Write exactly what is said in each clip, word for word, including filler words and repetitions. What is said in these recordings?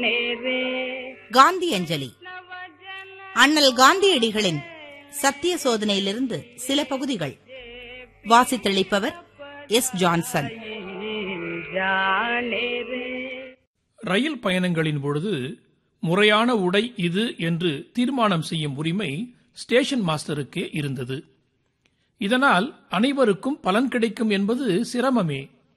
காந்தி அஞ்சலி. அண்ணல் காந்தியடிகளின் சத்திய சோதனையிலிருந்து சில பகுதிகள். வாசித்தளிப்பவர் எஸ் ஜான்சன். ரயில் பயணங்களின் பொழுது முறையான உடை இது என்று தீர்மானம் செய்யும் உரிமை ஸ்டேஷன் மாஸ்டருக்கே இருந்தது. இதனால் அனைவருக்கும் பலன் கிடைக்கும் என்பது சிரமமே.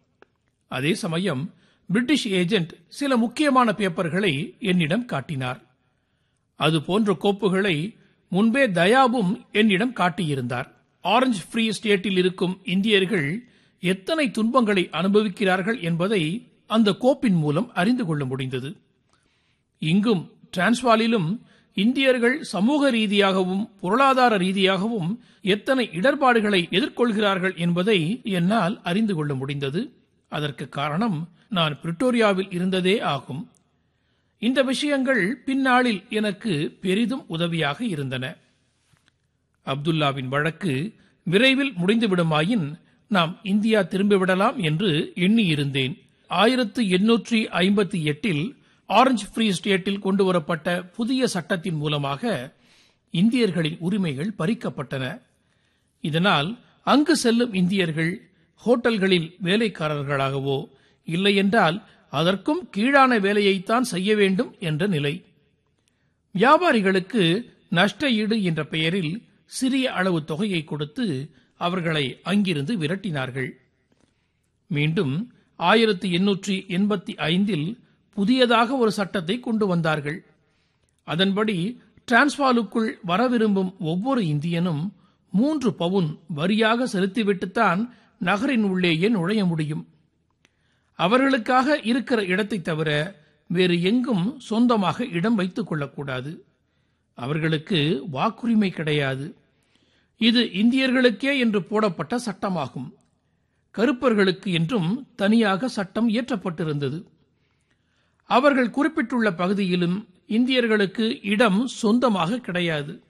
அதே சமயம் பிரிட்டிஷ் ஏஜென்ட் சில முக்கியமான பேப்பர்களை என்னிடம் காட்டினார். அது போன்ற கோப்புகளை முன்பே தயாபும் என்னிடம் காட்டியிருந்தார். ஆரஞ்சு ஃப்ரீ ஸ்டேட்டில் இருக்கும் இந்தியர்கள் எத்தனை துன்பங்களை அனுபவிக்கிறார்கள் என்பதை அந்த கோப்பின் மூலம் அறிந்து கொள்ள முடிந்தது. இங்கும் டிரான்ஸ்வாலிலும் இந்தியர்கள் சமூக ரீதியாகவும் பொருளாதார ரீதியாகவும் எத்தனை இடர்பாடுகளை எதிர்கொள்கிறார்கள் என்பதை என்னால் அறிந்து கொள்ள முடிந்தது. அதற்கு காரணம் நான் பிரிட்டோரியாவில் இருந்ததே ஆகும். இந்த விஷயங்கள் பின்னாளில் எனக்கு பெரிதும் உதவியாக இருந்தன. அப்துல்லாவின் வழக்கு விரைவில் முடிந்துவிடுமாயின் நாம் இந்தியா திரும்பிவிடலாம் என்று எண்ணியிருந்தேன். ஆயிரத்து எண்ணூற்றி ஐம்பத்தி எட்டில் ஆரஞ்சு ஃப்ரீ ஸ்டேட்டில் கொண்டுவரப்பட்ட புதிய சட்டத்தின் மூலமாக இந்தியர்களின் உரிமைகள் பறிக்கப்பட்டன. இதனால் அங்கு செல்லும் இந்தியர்கள் ஹோட்டல்களில் வேலைக்காரர்களாகவோ இல்லையென்றால் அதற்கும் கீழான வேலையைத்தான் செய்ய வேண்டும் என்ற நிலை. வியாபாரிகளுக்கு நஷ்ட ஈடு என்ற பெயரில் சிறிய அளவு தொகையை கொடுத்து அவர்களை அங்கிருந்து விரட்டினார்கள். மீண்டும் ஆயிரத்தி எண்ணூற்றி எண்பத்தி ஐந்தில் புதியதாக ஒரு சட்டத்தை கொண்டு வந்தார்கள். அதன்படி டிரான்ஸ்வாலுக்குள் வர விரும்பும் ஒவ்வொரு இந்தியனும் மூன்று பவுன் வரியாக செலுத்திவிட்டுத்தான் நகரின் உள்ளேயே நுழைய முடியும். அவர்களுக்காக இருக்கிற இடத்தை தவிர வேறு எங்கும் சொந்தமாக இடம் வைத்துக் கொள்ளக்கூடாது. அவர்களுக்கு வாக்குரிமை கிடையாது. இது இந்தியர்களுக்கே என்று போடப்பட்ட சட்டமாகும். கருப்பர்களுக்கு என்றும் தனியாக சட்டம் இயற்றப்பட்டிருந்தது. அவர்கள் குறிப்பிட்டுள்ள பகுதியிலும் இந்தியர்களுக்கு இடம் சொந்தமாக கிடையாது.